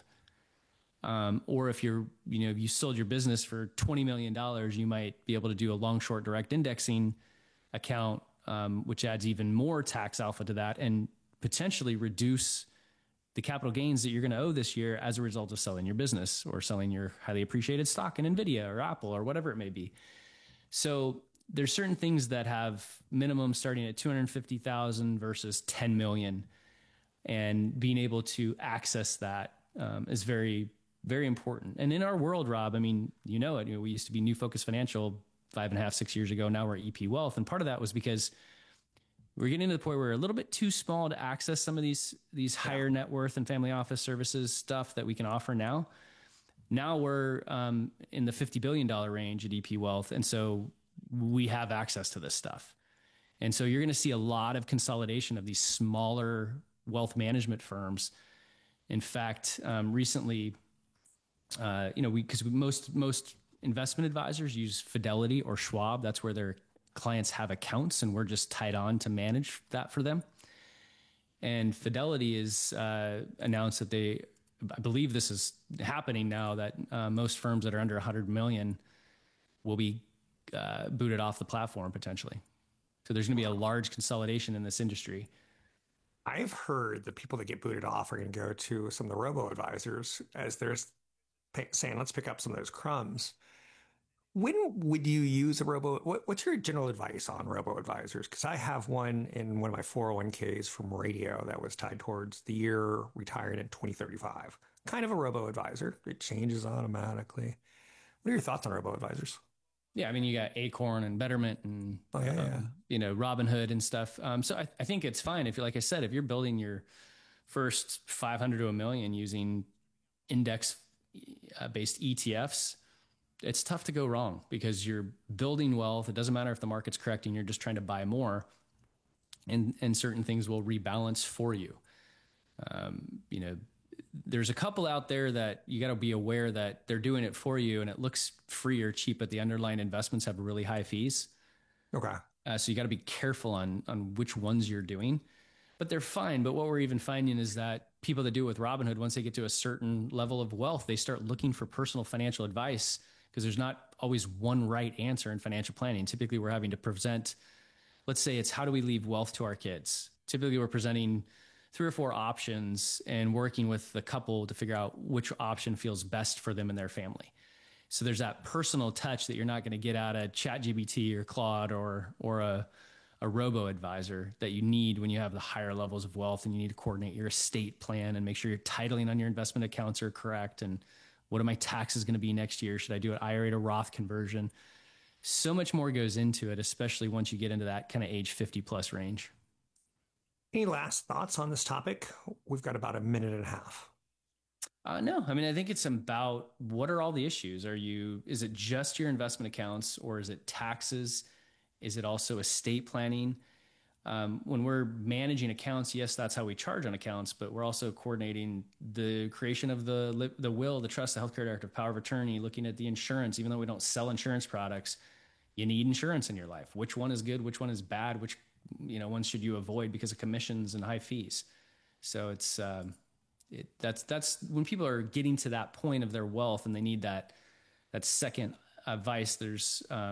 Or if you sold your business for $20 million, you might be able to do a long short direct indexing account, which adds even more tax alpha to that and potentially reduce the capital gains that you're going to owe this year as a result of selling your business or selling your highly appreciated stock in NVIDIA or Apple or whatever it may be. So there's certain things that have minimum starting at 250,000 versus 10 million, and being able to access that is very, very important. And in our world, Rob, I mean, we used to be New Focus Financial 5.5, 6 years ago. Now we're EP Wealth. And part of that was because we're getting to the point where we're a little bit too small to access some of these higher net worth and family office services stuff that we can offer now. Now we're in the $50 billion range at EP Wealth. And so we have access to this stuff. And so you're going to see a lot of consolidation of these smaller wealth management firms. In fact, recently, because most investment advisors use Fidelity or Schwab. That's where their clients have accounts, and we're just tied on to manage that for them. And Fidelity is announced that I believe this is happening now, that most firms that are under 100 million will be booted off the platform potentially. So there's going to be a large consolidation in this industry. I've heard the people that get booted off are going to go to some of the robo-advisors as they're saying, let's pick up some of those crumbs. When would you use a what's your general advice on robo-advisors? Because I have one in one of my 401ks from radio that was tied towards the year retired in 2035. Kind of a robo-advisor. It changes automatically. What are your thoughts on robo-advisors? Yeah, I mean, you got Acorn and Betterment and Robinhood and stuff. So I think it's fine if, like I said, if you're building your first 500 to a million using index-based ETFs, it's tough to go wrong because you're building wealth. It doesn't matter if the market's correcting; you're just trying to buy more, and certain things will rebalance for you. There's a couple out there that you got to be aware that they're doing it for you, and it looks free or cheap, but the underlying investments have really high fees. Okay. So you got to be careful on which ones you're doing, but they're fine. But what we're even finding is that people that do it with Robinhood, once they get to a certain level of wealth, they start looking for personal financial advice because there's not always one right answer in financial planning. Typically, we're having to present, let's say it's how do we leave wealth to our kids? Typically, we're presenting 3 or 4 options and working with the couple to figure out which option feels best for them and their family. So there's that personal touch that you're not going to get out of ChatGPT or Claude or a robo-advisor that you need when you have the higher levels of wealth and you need to coordinate your estate plan and make sure your titling on your investment accounts are correct. And what are my taxes going to be next year? Should I do an IRA to Roth conversion? So much more goes into it, especially once you get into that kind of age 50 plus range. Any last thoughts on this topic? We've got about a minute and a half. No, I mean, I think it's about what are all the issues? Is it just your investment accounts, or is it taxes? Is it also estate planning? when we're managing accounts, yes, that's how we charge on accounts, but we're also coordinating the creation of the will, the trust, the healthcare directive, power of attorney, looking at the insurance. Even though we don't sell insurance products, you need insurance in your life. Which one is good? Which one is bad? Which, one should you avoid because of commissions and high fees? So it's, that's when people are getting to that point of their wealth and they need that second advice. There's,